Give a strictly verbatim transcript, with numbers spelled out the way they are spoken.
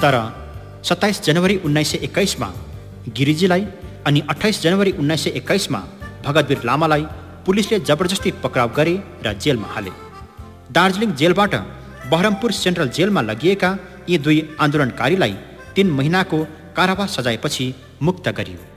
तर सत्ताइस जनवरी उन्नाइस सय एक्काइसमा गिरिजीलाई अनि अठाइस जनवरी उन्नाइस सय एक्काइसमा भगतवीर लामालाई पुलिसले जबरजस्ती पक्राउ गरे र जेलमा हाले। दार्जिलिङ जेलबाट बहरमपुर सेन्ट्रल जेलमा लगिएका यी दुई आन्दोलनकारीलाई तीन महिनाको कारावास सजायपछि मुक्त गरियो।